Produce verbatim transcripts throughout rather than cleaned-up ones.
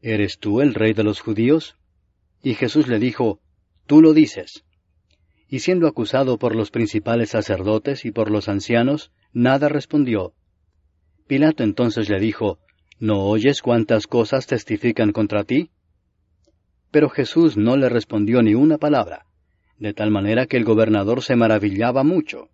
¿eres tú el rey de los judíos? Y Jesús le dijo, Tú lo dices. Y siendo acusado por los principales sacerdotes y por los ancianos, nada respondió. Pilato entonces le dijo, ¿No oyes cuántas cosas testifican contra ti? Pero Jesús no le respondió ni una palabra, de tal manera que el gobernador se maravillaba mucho.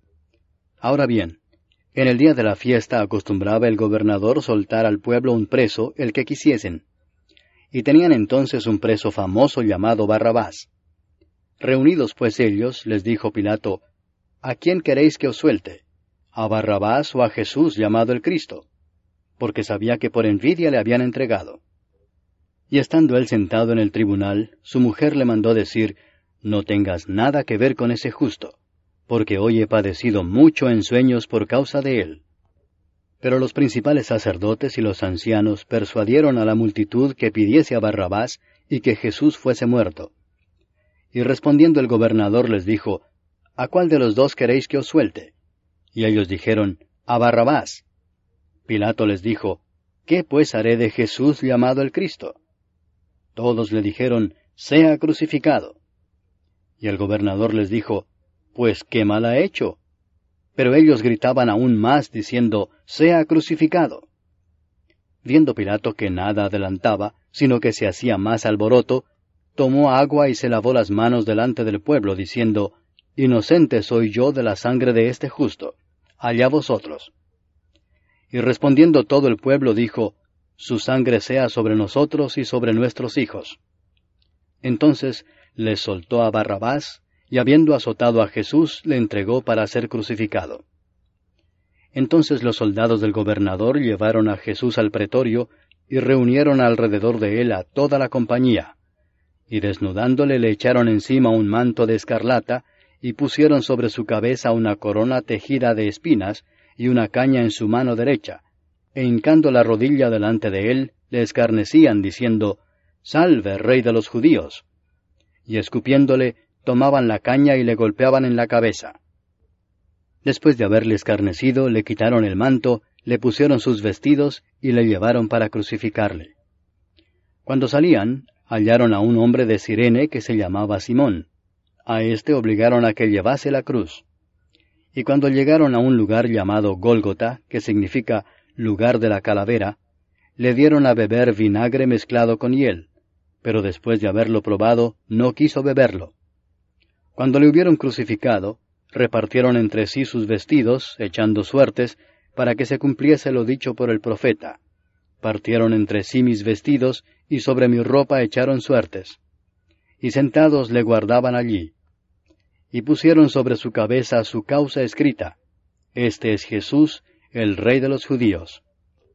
Ahora bien, en el día de la fiesta acostumbraba el gobernador soltar al pueblo un preso, el que quisiesen. Y tenían entonces un preso famoso llamado Barrabás. Reunidos pues ellos, les dijo Pilato, ¿A quién queréis que os suelte? ¿A Barrabás o a Jesús llamado el Cristo? Porque sabía que por envidia le habían entregado. Y estando él sentado en el tribunal, su mujer le mandó decir, No tengas nada que ver con ese justo, porque hoy he padecido mucho en sueños por causa de él. Pero los principales sacerdotes y los ancianos persuadieron a la multitud que pidiese a Barrabás y que Jesús fuese muerto. Y respondiendo el gobernador les dijo, ¿A cuál de los dos queréis que os suelte? Y ellos dijeron, A Barrabás. Pilato les dijo, ¿Qué pues haré de Jesús llamado el Cristo? Todos le dijeron, Sea crucificado. Y el gobernador les dijo, Pues qué mal ha hecho. Pero ellos gritaban aún más, diciendo, Sea crucificado. Viendo Pilato que nada adelantaba, sino que se hacía más alboroto, tomó agua y se lavó las manos delante del pueblo, diciendo, Inocente soy yo de la sangre de este justo, allá vosotros. Y respondiendo todo el pueblo dijo, Su sangre sea sobre nosotros y sobre nuestros hijos. Entonces les soltó a Barrabás, y habiendo azotado a Jesús, le entregó para ser crucificado. Entonces los soldados del gobernador llevaron a Jesús al pretorio, y reunieron alrededor de él a toda la compañía, y desnudándole le echaron encima un manto de escarlata, y pusieron sobre su cabeza una corona tejida de espinas, y una caña en su mano derecha, e hincando la rodilla delante de él, le escarnecían, diciendo, Salve, Rey de los judíos. Y escupiéndole, tomaban la caña y le golpeaban en la cabeza. Después de haberle escarnecido, le quitaron el manto, le pusieron sus vestidos y le llevaron para crucificarle. Cuando salían, hallaron a un hombre de Cirene que se llamaba Simón. A éste obligaron a que llevase la cruz. Y cuando llegaron a un lugar llamado Gólgota, que significa lugar de la calavera, le dieron a beber vinagre mezclado con hiel, pero después de haberlo probado, no quiso beberlo. Cuando le hubieron crucificado, repartieron entre sí sus vestidos, echando suertes, para que se cumpliese lo dicho por el profeta. Partieron entre sí mis vestidos, y sobre mi ropa echaron suertes. Y sentados le guardaban allí. Y pusieron sobre su cabeza su causa escrita, Este es Jesús, el Rey de los judíos.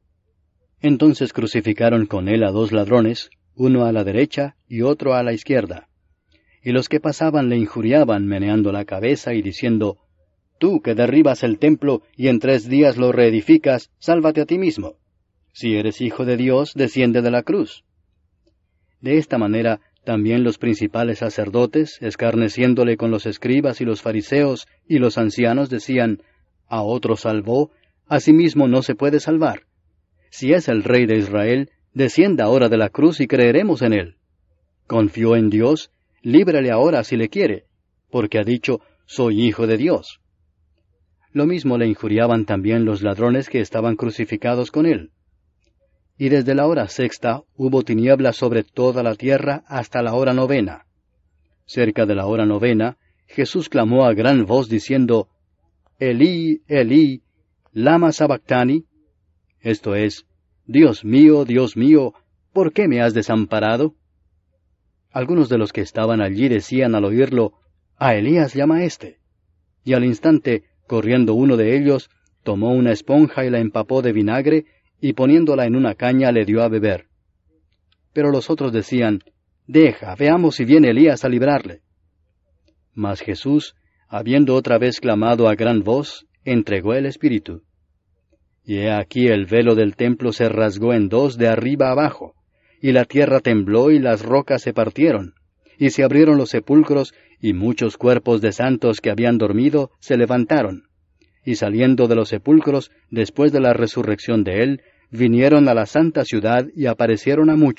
Entonces crucificaron con él a dos ladrones, uno a la derecha y otro a la izquierda. Y los que pasaban le injuriaban, meneando la cabeza y diciendo, Tú que derribas el templo y en tres días lo reedificas, sálvate a ti mismo. Si eres hijo de Dios, desciende de la cruz. De esta manera, también los principales sacerdotes, escarneciéndole con los escribas y los fariseos y los ancianos, decían, A otro salvó, a sí mismo no se puede salvar. Si es el Rey de Israel, descienda ahora de la cruz y creeremos en él. Confió en Dios, líbrale ahora si le quiere, porque ha dicho, Soy hijo de Dios. Lo mismo le injuriaban también los ladrones que estaban crucificados con él. Y desde la hora sexta hubo tinieblas sobre toda la tierra hasta la hora novena. Cerca de la hora novena, Jesús clamó a gran voz diciendo, Elí, Elí, lama sabactani, esto es, Dios mío, Dios mío, ¿por qué me has desamparado? Algunos de los que estaban allí decían al oírlo, A Elías llama éste. Y al instante, corriendo uno de ellos, tomó una esponja y la empapó de vinagre, y poniéndola en una caña le dio a beber. Pero los otros decían, Deja, veamos si viene Elías a librarle. Mas Jesús, habiendo otra vez clamado a gran voz, entregó el Espíritu. Y he aquí el velo del templo se rasgó en dos de arriba abajo, y la tierra tembló y las rocas se partieron, y se abrieron los sepulcros, y muchos cuerpos de santos que habían dormido se levantaron. Y saliendo de los sepulcros, después de la resurrección de él, vinieron a la santa ciudad y aparecieron a muchos.